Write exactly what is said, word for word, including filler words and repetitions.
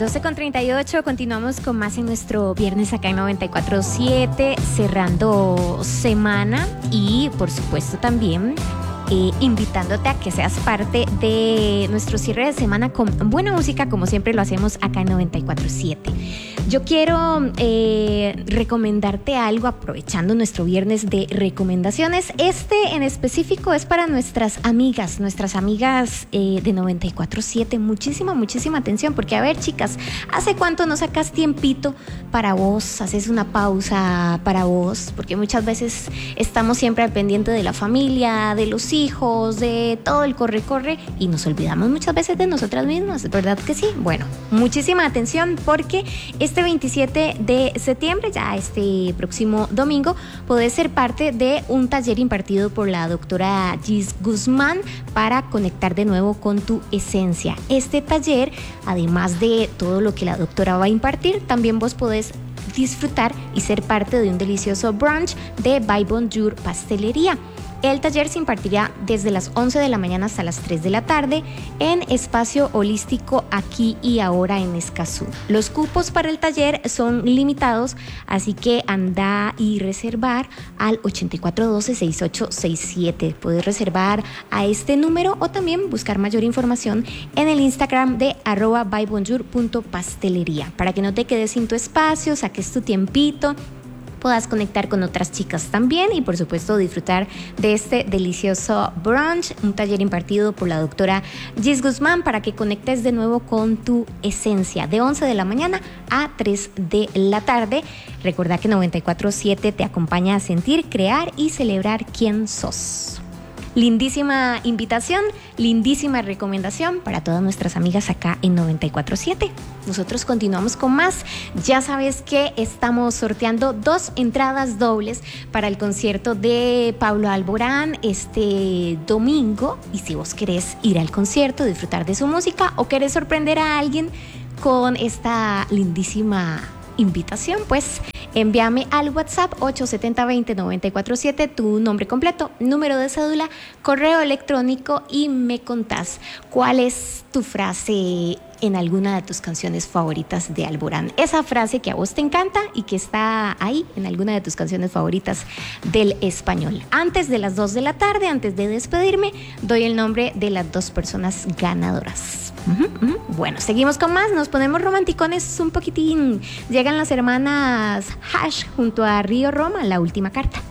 doce con treinta y ocho, continuamos con más en nuestro viernes acá en noventa y cuatro siete, cerrando semana y por supuesto también eh, invitándote a que seas parte de nuestro cierre de semana con buena música, como siempre lo hacemos acá en noventa y cuatro siete. Yo quiero eh, recomendarte algo aprovechando nuestro viernes de recomendaciones. Este en específico es para nuestras amigas, nuestras amigas eh, de noventa y cuatro siete. Muchísima, muchísima atención, porque a ver, chicas, ¿hace cuánto no sacas tiempito para vos? Haces una pausa para vos, porque muchas veces estamos siempre al pendiente de la familia, de los hijos, de todo el corre-corre y nos olvidamos muchas veces de nosotras mismas, ¿verdad que sí? Bueno, muchísima atención, porque este veintisiete de septiembre, ya este próximo domingo, podés ser parte de un taller impartido por la doctora Gis Guzmán para conectar de nuevo con tu esencia. Este taller, además de todo lo que la doctora va a impartir, también vos podés disfrutar y ser parte de un delicioso brunch de By Bonjour Pastelería. El taller se impartirá desde las once de la mañana hasta las tres de la tarde en Espacio Holístico Aquí y Ahora en Escazú. Los cupos para el taller son limitados, así que anda y reservar al ochenta y cuatro doce sesenta y ocho sesenta y siete. Puedes reservar a este número o también buscar mayor información en el Instagram de arroba bybonjour punto pastelería, para que no te quedes sin tu espacio, saques tu tiempito, puedas conectar con otras chicas también y por supuesto disfrutar de este delicioso brunch, un taller impartido por la doctora Gis Guzmán para que conectes de nuevo con tu esencia, de once de la mañana a tres de la tarde. Recuerda que noventa y cuatro siete te acompaña a sentir, crear y celebrar quién sos. Lindísima invitación, lindísima recomendación para todas nuestras amigas acá en noventa y cuatro siete. Nosotros continuamos con más. Ya sabes que estamos sorteando dos entradas dobles para el concierto de Pablo Alborán este domingo. Y si vos querés ir al concierto, disfrutar de su música o querés sorprender a alguien con esta lindísima invitación, pues envíame al WhatsApp ocho siete cero dos cero nueve cuatro siete tu nombre completo, número de cédula, correo electrónico y me contás cuál es tu frase en alguna de tus canciones favoritas de Alborán. Esa frase que a vos te encanta y que está ahí en alguna de tus canciones favoritas del español. Antes de las dos de la tarde, antes de despedirme, doy el nombre de las dos personas ganadoras. Uh-huh, uh-huh. Bueno, seguimos con más, nos ponemos romanticones un poquitín. Llegan las hermanas Hash junto a Río Roma, La Última Carta.